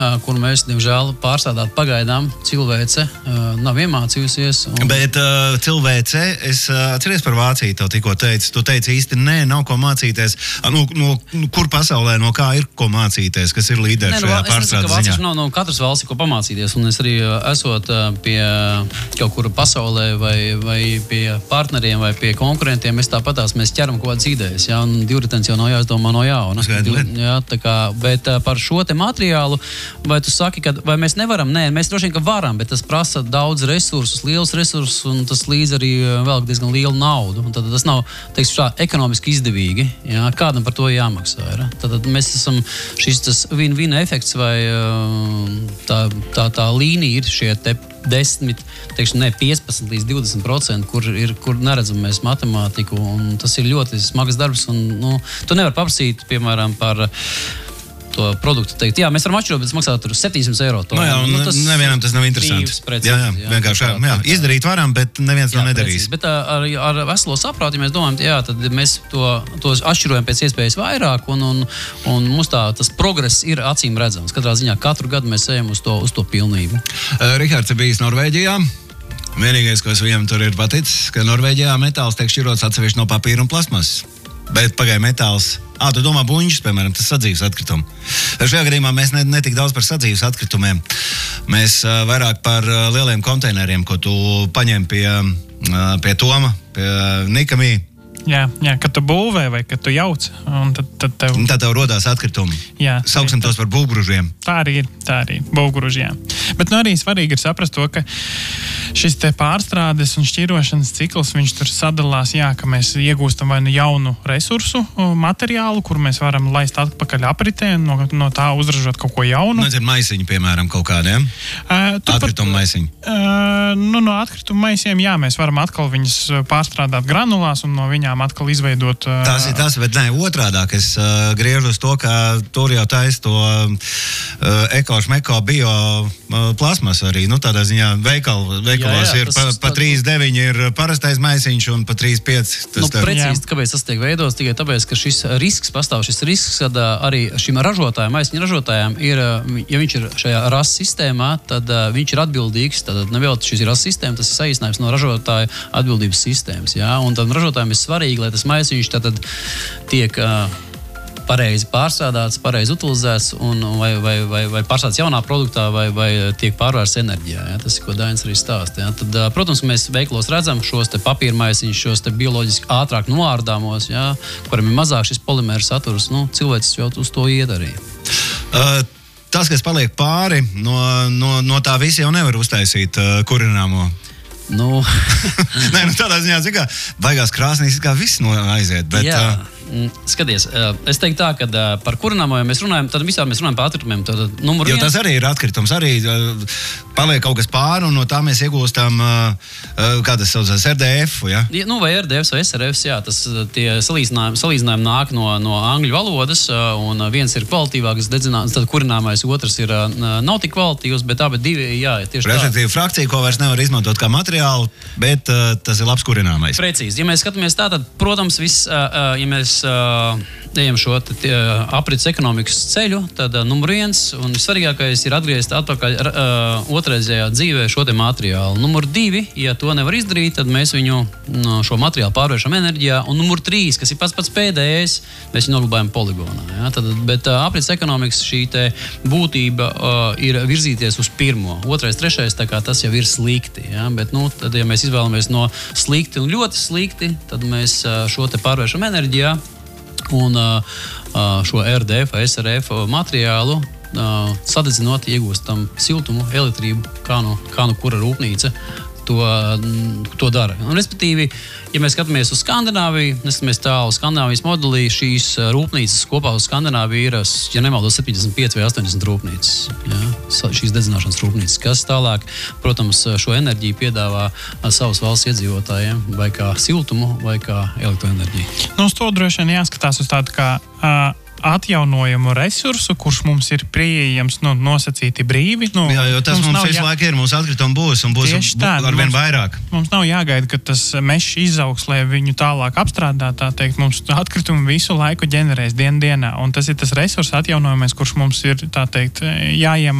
kur mēs, diemžēl, pārstrādāt pagaidām cilvēce nav iemācījusies. Bet cilvēce, es atceries par Vāciju, tev tikko teicu, tu teici īsti nav ko mācīties. Kur pasaulē, no kā ir ko mācīties, kas ir līderi šajā pārstrādes ziņā? Es nezinu, ka nav katras valsts ko pamācīties, un es arī esot pie kaut kura pasaulē vai pie partneriem vai pie konkurentiem, mēs tāpatās, mēs ķeram kaut kādas idejas, jā, un divritens jau nav jāizdomā no jauna. Jā, tā kā, bet par šo te materiālu, vai tu saki, ka vai mēs nevaram? Nē, mēs droši vien, ka varam, bet tas prasa daudz resursus, liels resursus, un tas līdz arī vēl diezgan lielu naudu. Un tad tas nav, teiksim, tā ekonomiski izdevīgi. Jā, kādam par to jāmaksā. Ir. Tad mēs esam šis tas win-win efekts vai tā līnija ir šie te 10, teiksim, 15 līdz 20%, kur neredzam mēs matemātiku, un tas ir ļoti smags darbs, un tu nevar paprasīt, piemēram, par to produktu teikt, jā, mēs varam atšķirot, bet tas maksā tur 700 eiro. Nevienam tas nav interesanti. Vienkārši, izdarīt varam, bet neviens to nedarīs. Bet ar veselo saprātu, ja mēs domājam, jā, tad mēs to atšķirojam pēc iespējas vairāk, un mums tas progress ir acīm redzams. Katrā ziņā katru gadu mēs ejam uz to pilnību. Rihards ir bijis Norvēģijā. Vienīgais, ko es viņam tur ir paticis, ka Norvēģijā metāls tiek šķirots atsevišķi no papīra un plasmasas. Bet pagaid metāls. Tu domā buņģis, piemēram, tas sadzīves atkritumi. Šajā gadījumā mēs netik daudz par sadzīves atkritumiem. Mēs vairāk par lieliem konteineriem, ko tu paņem pie Toma, pie Nikamī. Jā, kad tu būvē vai kad tu jauc, un tad tev rodās atkritumi. Jā, sauksim tos par būvgružiem. Tā arī būvgruži, jā. Bet arī svarīgi ir saprast to, ka šis te pārstrādes un šķirošanas cikls, viņš tur sadalās, jā, ka mēs iegūstam vai nu jaunu resursu, materiālu, kur mēs varam laist atpakaļ apritē, no tā uzražot kaut ko jaunu. Ir maisiņi, piemēram, kaut kādiem? Atkritumu maisiņi. No atkritumu maisiem, jā, mēs varam atkal viņus pārstrādāt granulās un no viņām atkal izveidot... Tas ir tas, bet otrādāk es griežu uz to, ka tur jau taisa to eko-šmeko bio plasmas arī, tādā ziņā veikalās ir pa 3,9 ir parastais maisiņš un pa 3,5 tas precīzi, kāpēc tas tiek veidots, tikai tāpēc, ka šis risks pastāv, kad arī šim ražotājiem, maisiņu ražotājiem ir, ja viņš ir šajā RAS sistēmā, tad viņš ir atbildīgs, tad nevēl šis ir RAS sistēma, tas ir saīsinājums no ražotāja atbildības sistēmas, jā, un tad ražotājiem ir svarīgi, lai tas maisiņš tad tiek pareizi pārstrādāts, pareizi utilizēts vai pārstrādāts jaunā produktā vai tiek pārvērsts enerģijā. Ja? Tas ir, ko Dainis arī stāsta. Ja? Tad, protams, mēs veikalos redzam šos te papīrmaisiņus, šos te bioloģiski ātrāk noārdāmos, ja? Kuram ir mazāk šis polimēra saturs. Cilvēks jau uz to iet arī. Tas, kas paliek pāri, no tā visi jau nevar uztaisīt kurināmo. Tādā ziņā, kā baigās krāsnīs, kā viss aiziet. Bet, skaties, es teiktu tā, ka par kurināmo, ja mēs runājam, tad visā mēs runājam par atkritumiem. Jo tas arī ir atkritums, arī paliek kaut kas pāri, un no tā mēs iegūstam, kā tas saucās, RDF, ja? Vai RDF vai SRF, jā, tas tie salīdzinājumi nāk no angļu valodas, un viens ir kvalitīvāks dedzināms, tad kurināmais, otrs ir nav tik kvalitīvs, bet abi divi, jā, tieši tā. Respektīvi frakcija, ko vairs nevar izmantot kā materiālu, bet tas ir labs kurināmais. Precīzi. Ja mēs skatāmies tā, tad, protams, ja mēs ejam šo aprits ekonomikas ceļu, tad numur 1 un svarīgākais ir atgriezt atpakaļ otrreizējā dzīvē šo te materiālu. Numur 2, ja to nevar izdarīt, tad mēs viņu šo materiālu pārvēršam enerģijā. Un numur 3, kas ir pats pēdējais, mēs viņu noglabājam poligonā. Ja? Bet aprits ekonomikas šī te būtība ir virzīties uz pirmo. 2., 3, tā kā tas jau ir slikti. Ja? Bet, tad, ja mēs izvēlamies no slikti un ļoti slikti, tad mēs šo te pārvēršam enerģijā. Un šo RDF, SRF materiālu sadedzinot iegūstam siltumu, elektrību, kā nu kura rūpnīca to dara. Un, respektīvi, ja mēs skatāmies uz Skandināviju, neskatāmies tālu Skandināvijas modelī, šīs rūpnīcas kopā uz Skandināviju ir, ja nemaldos, 75 vai 80 rūpnīcas. Ja? Šīs dedzināšanas rūpnīcas, kas tālāk, protams, šo enerģiju piedāvā savas valsts iedzīvotājiem, vai kā siltumu, vai kā elektroenerģiju. Uz to droši vien jāskatās uz tādu kā atjaunojamu resursu, kurš mums ir pieejams nosacīti brīvi. Jā, jo tas mums visu laiku ir, mums atkritumi būs un būs arvien vairāk. Mums nav jāgaida, ka tas mežs izaugs, lai viņu tālāk apstrādāt, tā teikt. Mums atkritumi visu laiku ģenerēs dienā, un tas ir tas resursu atjaunojamais, kurš mums ir, tā teikt, jāiem